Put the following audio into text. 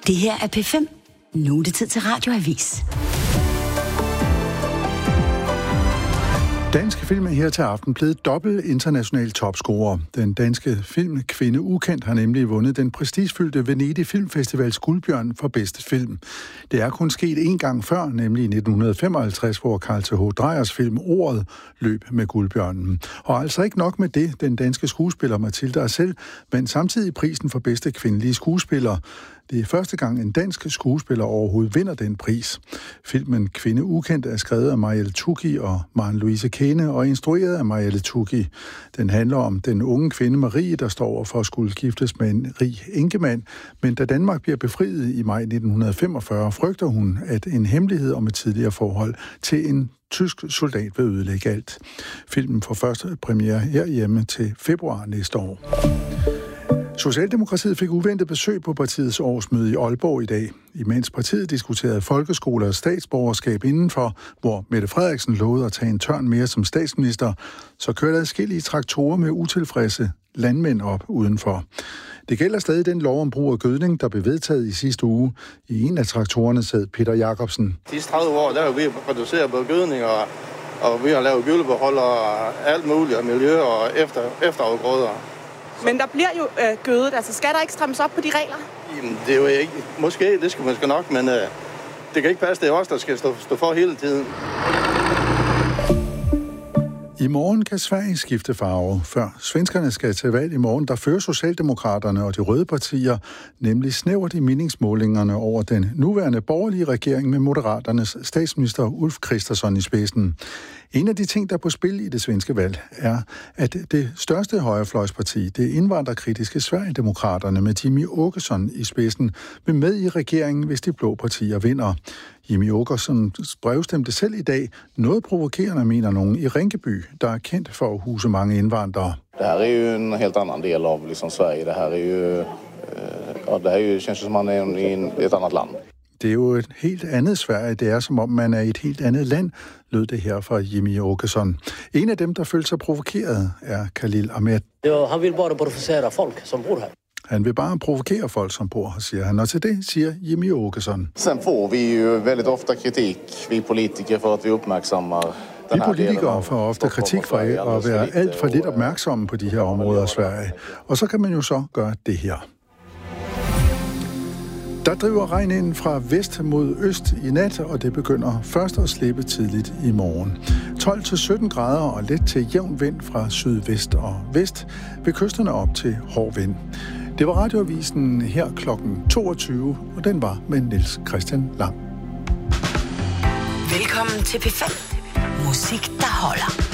Det her er P5. Nu er det tid til Radioavis. Danske film er her til aften blevet dobbelt international topscorer. Den danske film Kvinde Ukendt har nemlig vundet den prestigefyldte Venedig Filmfestivals Guldbjørn for bedste film. Det er kun sket en gang før, nemlig i 1955, hvor Carl Th. Dreyers film Ordet løb med Guldbjørnen. Og altså ikke nok med det, den danske skuespiller Mathilde Arcel vandt samtidig prisen for bedste kvindelige skuespiller. Det er første gang, en dansk skuespiller overhovedet vinder den pris. Filmen Kvinde Ukendt er skrevet af Marielle Tuggi og Maren Louise Kane og instrueret af Marielle Tuggi. Den handler om den unge kvinde Marie, der står over for at skulle giftes med en rig enkemand. Men da Danmark bliver befriet i maj 1945, frygter hun, at en hemmelighed om et tidligere forhold til en tysk soldat vil ødelægge alt. Filmen får første premiere herhjemme til februar næste år. Socialdemokratiet fik uventet besøg på partiets årsmøde i Aalborg i dag. Imens partiet diskuterede folkeskoler og statsborgerskab indenfor, hvor Mette Frederiksen lovede at tage en tørn mere som statsminister, så kørte adskillige traktorer med utilfredse landmænd op udenfor. Det gælder stadig den lov om brug af gødning, der blev vedtaget i sidste uge. I en af traktorerne sad Peter Jacobsen. De 30 år, der har vi produceret både gødning og vi har lavet gyldebeholder og alt muligt, og miljø og efterafgrøder. Men der bliver jo gødet, altså skal der ikke strammes op på de regler? Jamen, det er jo ikke. Måske, det skal man sgu nok, men det kan ikke passe, det er os, der skal stå for hele tiden. I morgen kan Sverige skifte farve. Før svenskerne skal til valg i morgen, der fører Socialdemokraterne og de røde partier nemlig snævert i meningsmålingerne over den nuværende borgerlige regering med Moderaternes statsminister Ulf Kristersson i spidsen. En af de ting, der er på spil i det svenske valg, er, at det største højrefløjsparti, det indvandrerkritiske Sverigedemokraterne med Jimmie Åkesson i spidsen, vil med i regeringen, hvis de blå partier vinder. Jimmie Åkesson brevstemte selv i dag noget provokerende, mener nogen, i Rinkeby, der er kendt for at huse mange indvandrere. Det her er jo en helt anden del af Sverige. Det her er jo, känns som man er i et andet land. Det er jo et helt andet Sverige. Det er som om man er i et helt andet land, lød det her fra Jimmie Åkesson. En af dem, der følte sig provokeret, er Khalil Ahmed. Ja, han vil bare provocere folk, som bor her. Han vil bare provokere folk, som bor her, siger han. Og til det siger Jimmie Åkesson. Sen får vi jo väldigt ofta kritik, vi politikere, for at vi opmærksammer. Vi politikere får ofte kritik for at være alt for lidt opmærksomme på de her områder i Sverige. Og så kan man jo så gøre det her. Der driver regn ind fra vest mod øst i nat, og det begynder først at slippe tidligt i morgen. 12-17 grader og let til jævn vind fra sydvest og vest, ved kysterne op til hård vind. Det var Radioavisen her klokken 22, og den var med Niels Christian Lang. Velkommen til P5. Musik, der holder.